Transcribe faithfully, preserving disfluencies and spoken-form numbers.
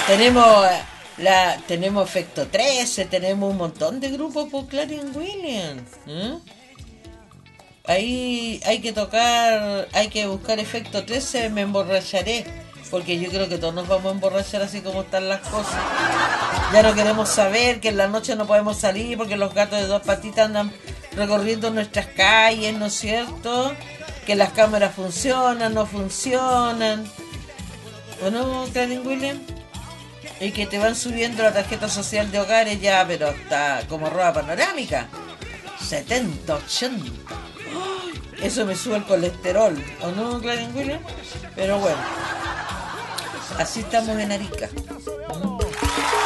Tenemos la tenemos Efecto trece, tenemos un montón de grupos por Clarence Williams. ¿Eh? Ahí hay que tocar, hay que buscar Efecto trece, me emborracharé. Porque yo creo que todos nos vamos a emborrachar así como están las cosas. Ya no queremos saber que en la noche no podemos salir porque los gatos de dos patitas andan recorriendo nuestras calles, ¿no es cierto? Que las cámaras funcionan, no funcionan. ¿O no, Karen William? Y que te van subiendo la tarjeta social de hogares ya, pero hasta como ropa panorámica. setenta, ochenta. ¡Ay! Eso me sube el colesterol. ¿O no, Karen William? Pero bueno. Así estamos en Arica.